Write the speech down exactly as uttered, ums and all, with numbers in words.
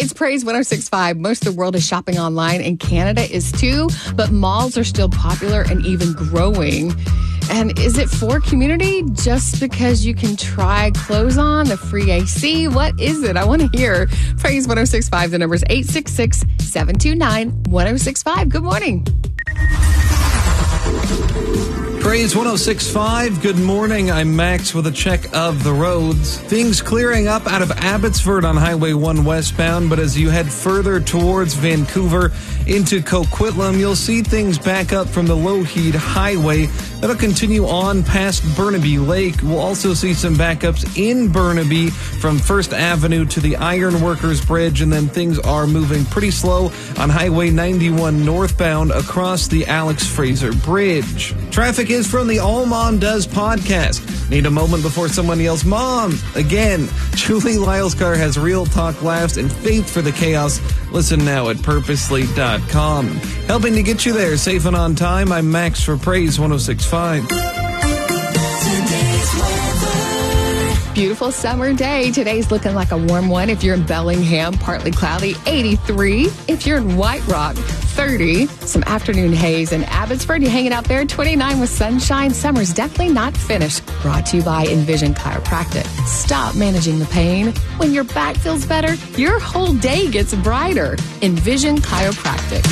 It's Praise one oh six point five. Most of the world is shopping online, and Canada is too, but malls are still popular and even growing. And is it for community just because you can try clothes on, the free A C? What is it? I want to hear. Praise one oh six point five. The number is eight six six, seven two nine, one oh six five. Good morning. Praise one oh six point five. Good morning. I'm Max with a check of the roads. Things clearing up out of Abbotsford on Highway one westbound, but as you head further towards Vancouver into Coquitlam, you'll see things back up from the Lougheed Highway. That'll continue on past Burnaby Lake. We'll also see some backups in Burnaby from First Avenue to the Ironworkers Bridge, and then things are moving pretty slow on Highway ninety-one northbound across the Alex Fraser Bridge. Traffic is from the All Mom Does podcast. Need a moment before someone yells, Mom! Again, Julie Lyle's car has real talk, laughs, and faith for the chaos. Listen now at purposely dot com. Helping to get you there safe and on time, I'm Max for Praise one oh six point five. Beautiful summer day. Today's looking like a warm one. If you're in Bellingham, partly cloudy, eighty-three. If you're in White Rock, thirty. Some afternoon haze in Abbotsford. You hanging out there, twenty-nine with sunshine. Summer's definitely not finished. Brought to you by Envision Chiropractic. Stop managing the pain. When your back feels better, your whole day gets brighter. Envision Chiropractic.